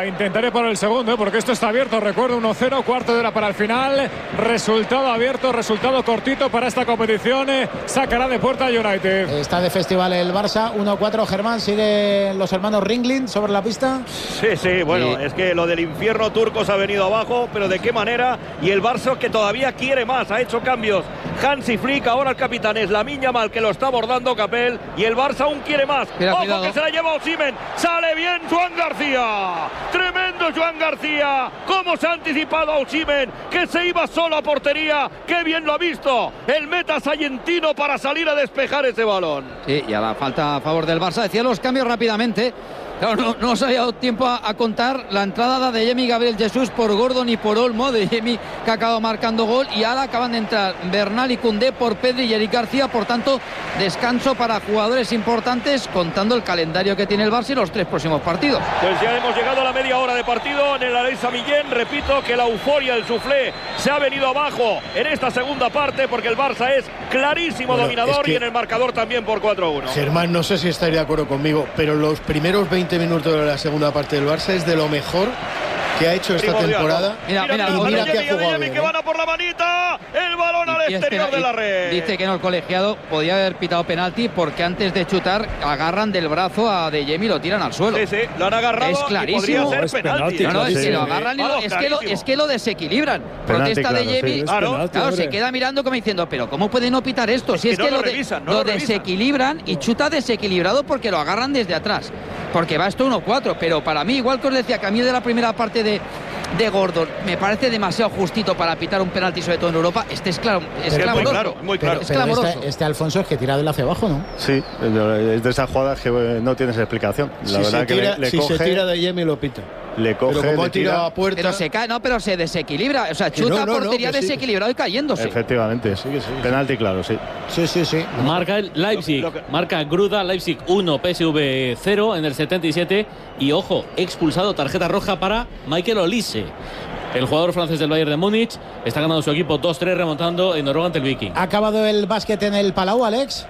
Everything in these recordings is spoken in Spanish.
intentaré por el segundo, porque esto está abierto. Recuerdo 1-0, cuarto de hora para el final. Resultado abierto, resultado cortito para esta competición. Sacará de puerta United. Está de festival el Barça, 1-4. Germán, siguen los hermanos Ringling sobre la pista. Sí, bueno, es que lo del infierno turco se ha venido abajo, pero ¿de qué manera? Y el Barça, que todavía quiere más, ha hecho cambios. Hansi Flick, ahora el capitán es Lamine Yamal, que lo está abordando Capel, y el Barça aún quiere más. ¡Ojo, cuidado, que se la lleva Osimhen! ¡Sale bien Joan García! ¡Tremendo Joan García! ¿Cómo se ha anticipado a Osimhen, que se iba solo a portería? ¡Qué bien lo ha visto el meta sayentino para salir a despejar ese balón! Sí, y a la falta a favor del Barça. Decía los cambios rápidamente. Claro, no os había dado tiempo a contar la entrada de Yemi Gabriel Jesús por Gordon y por Olmo. De Yemi, que ha acabado marcando gol, y ahora acaban de entrar Bernal y Koundé por Pedri y Eric García. Por tanto, descanso para jugadores importantes, contando el calendario que tiene el Barça y los 3 próximos partidos. Pues ya hemos llegado a la media hora de partido en el Alex Millén. Repito que la euforia, el suflé, se ha venido abajo en esta segunda parte, porque el Barça es clarísimo dominador, y en el marcador también por 4-1. Germán, no sé si estaría de acuerdo conmigo, pero los primeros 20 minutos de la segunda parte del Barça es de lo mejor que ha hecho esta temporada. Mira que ha jugado bien, que van a por la manita, el balón al exterior de la red. Dice que no, el colegiado podía haber pitado penalti, porque antes de chutar agarran del brazo a De Jemi y lo tiran al suelo. Sí, lo han agarrado. Es clarísimo. Podría ser penalti. No, es que lo agarran y es que lo desequilibran. Protesta De Jemi. Claro, se queda mirando como diciendo, pero ¿cómo puede no pitar esto? Si es que lo desequilibran, y chuta desequilibrado porque lo agarran desde atrás. Porque va esto 1-4, pero para mí, igual que os decía, que a mí de la primera parte de Gordon me parece demasiado justito para pitar un penalti, sobre todo en Europa. Este es claro, es clamoroso. Muy claro. Es clamoroso. Este Alfonso es que tira de hacia abajo, ¿no? Sí, es de esas jugadas que no tienes explicación. La verdad que le coge, se tira de Yemi lo pita. Le coge, pero como le tira a puerta. Pero se cae, pero se desequilibra. O sea, chuta a portería desequilibrado y cayéndose. Efectivamente, sí. Penalti, claro, sí. Sí. Marca el Leipzig, marca Gruda, Leipzig 1, PSV 0 en el 77. Y ojo, expulsado, tarjeta roja para Michael Olise. El jugador francés del Bayern de Múnich está ganando su equipo 2-3, remontando en Noruega ante el Viking. ¿Ha acabado el básquet en el Palau, Alex?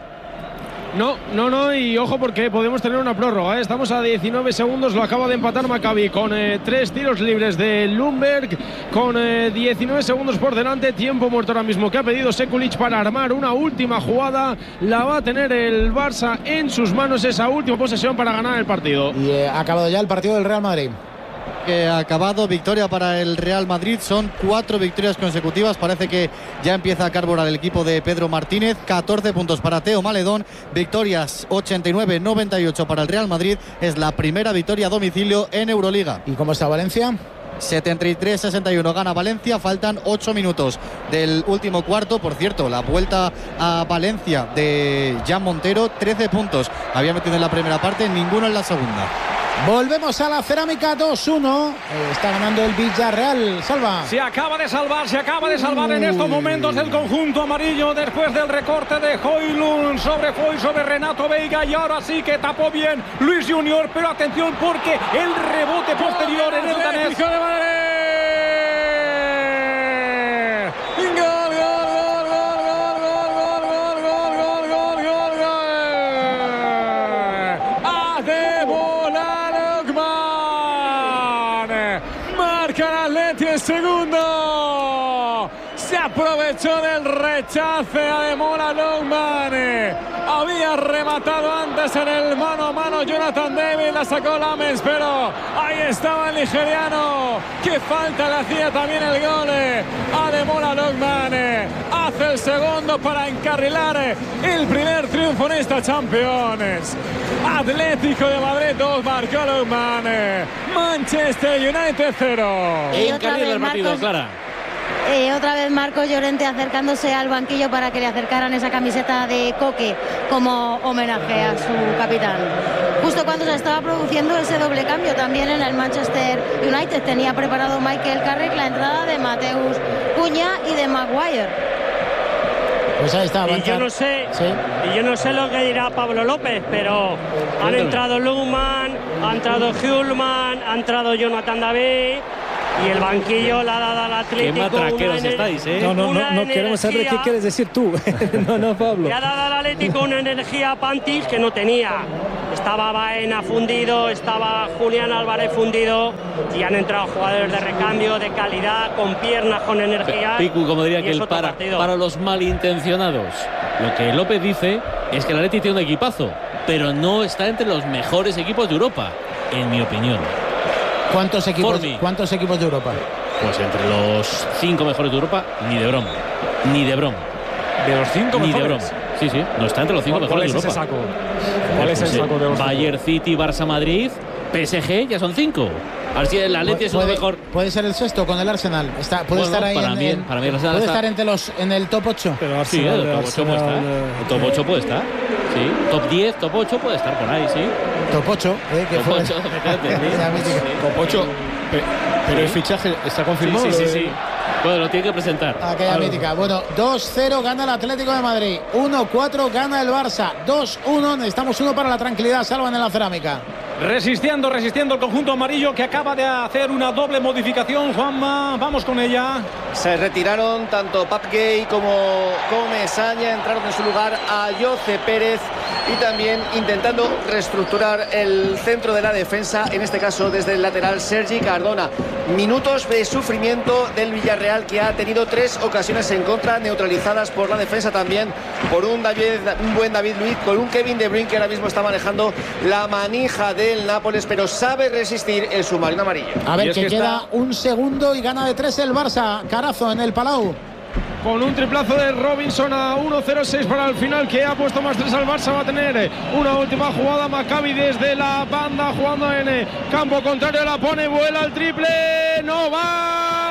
No, y ojo, porque podemos tener una prórroga, ¿eh? Estamos a 19 segundos, lo acaba de empatar Maccabi con 3 tiros libres de Lundberg, con 19 segundos por delante, tiempo muerto ahora mismo que ha pedido Sekulic para armar una última jugada. La va a tener el Barça en sus manos, esa última posesión para ganar el partido. Y ha acabado ya el partido del Real Madrid. Que ha acabado, victoria para el Real Madrid, son 4 victorias consecutivas, parece que ya empieza a carburar el equipo de Pedro Martínez. 14 puntos para Teo Maledón, victorias 89-98 para el Real Madrid, es la primera victoria a domicilio en Euroliga. ¿Y cómo está Valencia? 73-61 gana Valencia, faltan 8 minutos del último cuarto. Por cierto, la vuelta a Valencia de Jan Montero, 13 puntos había metido en la primera parte, ninguno en la segunda. Volvemos a la Cerámica 2-1. Está ganando el Villarreal. Salva. Se acaba de salvar en estos momentos el conjunto amarillo, después del recorte de Højlund sobre Renato Veiga, y ahora sí que tapó bien Luis Junior, pero atención porque el rebote posterior en el danés. Segundo, se aprovechó del rechace a Ademola Lookman. Había rematado antes en el mano a mano Jonathan David, la sacó Lammens, pero ahí estaba el nigeriano. Qué falta le hacía también el gol. Ademola Lookman hace el segundo para encarrilar el primer triunfo en esta Champions. Atlético de Madrid 2, marcó Lookman. Manchester United 0. Encarrila el partido, Clara. Otra vez Marcos Llorente acercándose al banquillo para que le acercaran esa camiseta de Coque como homenaje a su capitán. Justo cuando se estaba produciendo ese doble cambio también en el Manchester United, tenía preparado Michael Carrick la entrada de Mateus Cunha y de Maguire. Pues ahí está. Y yo no sé lo que dirá Pablo López, pero han entrado Lookman, ha entrado Hjulman, ha entrado Jonathan David. Y el banquillo la ha dado al Atlético. Qué matraqueros estáis, ¿eh? No queremos saber qué quieres decir tú. no, Pablo. Le ha dado al Atlético una energía a Pantis que no tenía. estaba Baena fundido, estaba Julián Álvarez fundido y han entrado jugadores de recambio, de calidad, con piernas, con energía. Picu, como diría que el para los malintencionados. Lo que López dice es que el Atleti tiene un equipazo, pero no está entre los mejores equipos de Europa, en mi opinión. ¿Cuántos equipos de Europa? Pues entre los 5 mejores de Europa, ni de broma. Ni de broma. ¿De los 5 mejores? Ni de broma. Sí, no está entre los 5 mejores de Europa. ¿Cuál es el saco de los Bayern, City, Barça, Madrid, PSG, ya son 5. A ver si el Atleti es lo mejor. Puede ser el sexto con el Arsenal. Puede estar ahí para mí el Arsenal puede estar en el top 8. Pero sí, el top 8 puede estar. El top 8 puede estar. Sí, top 10, top 8 puede estar por ahí, sí. Top 8, que top 8, top 8. Pero el fichaje está confirmado. Sí. Bueno, lo tiene que presentar. Aquella mítica. Bueno, 2-0 gana el Atlético de Madrid. 1-4 gana el Barça. 2-1. Necesitamos uno para la tranquilidad. Salvan en la cerámica. Resistiendo el conjunto amarillo, que acaba de hacer una doble modificación. Juanma, vamos con ella. Se retiraron tanto Pap Gay como Comesaña. Entraron en su lugar a Jose Pérez y también intentando reestructurar el centro de la defensa, en este caso desde el lateral Sergi Cardona. Minutos de sufrimiento del Villarreal, que ha tenido 3 ocasiones en contra, neutralizadas por la defensa también por un buen David Luiz, con un Kevin De Bruyne que ahora mismo está manejando la manija del Nápoles, pero sabe resistir el submarino amarillo. A ver, que queda un segundo y gana de 3 el Barça. Carazo en el Palau. Con un triplazo de Robinson a 1-0-6 para el final, que ha puesto más 3 al Barça. Va a tener una última jugada Maccabi desde la banda, jugando en campo contrario, la pone, vuela al triple, no va,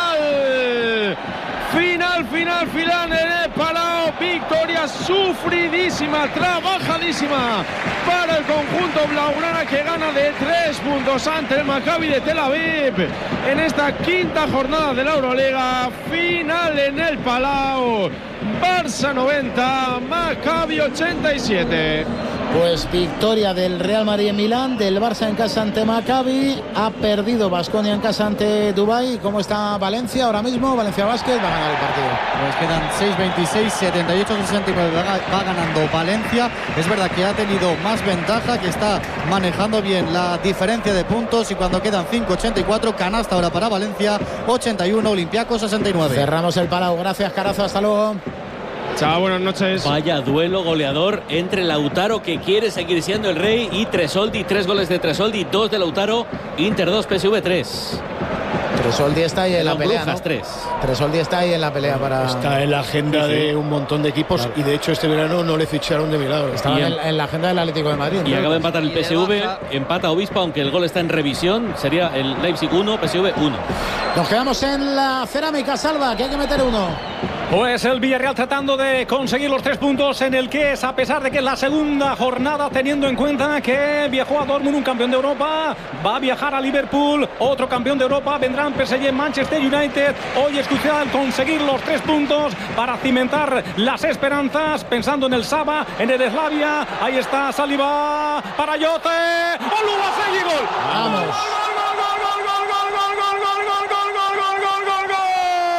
final en el Palau. Victoria sufridísima, trabajadísima para el conjunto blaugrana, que gana de 3 puntos ante el Maccabi de Tel Aviv en esta quinta jornada de la Euroliga. Final en el Palau. Barça 90, Maccabi 87. Pues victoria del Real Madrid en Milán, del Barça en casa ante Maccabi. Ha perdido Baskonia en casa ante Dubái. ¿Cómo está Valencia ahora mismo? Valencia Basket va a ganar el partido. Pues quedan 6-26, 78-69. Va ganando Valencia. Es verdad que ha tenido más ventaja, que está manejando bien la diferencia de puntos. Y cuando quedan 5-84, canasta ahora para Valencia, 81, Olympiacos 69. Cerramos el Palau. Gracias, Carazo. Hasta luego. Chao, buenas noches. Vaya duelo goleador entre Lautaro, que quiere seguir siendo el rey, y Tresoldi. 3 goles de Tresoldi, 2 de Lautaro. Inter 2, PSV 3. Tresoldi está ahí en la pelea, ¿no? 3. Tresoldi está ahí en la pelea para... Está en la agenda de un montón de equipos, claro. Y de hecho este verano no le ficharon de milagro. Estaba en la agenda del Atlético de Madrid. Y acaba de empatar el PSV, empata Obispo, aunque el gol está en revisión. Sería el Leipzig 1, PSV 1. Nos quedamos en la cerámica, Salva, que hay que meter uno. Pues el Villarreal tratando de conseguir los 3 puntos en el que es, a pesar de que es la segunda jornada, teniendo en cuenta que viajó a Dortmund un campeón de Europa, va a viajar a Liverpool, otro campeón de Europa, vendrán PSG, Manchester United. Hoy es crucial conseguir los 3 puntos para cimentar las esperanzas, pensando en el Saba, en el Slavia. Ahí está Saliba para Yote. ¡Gol! ¡Vamos!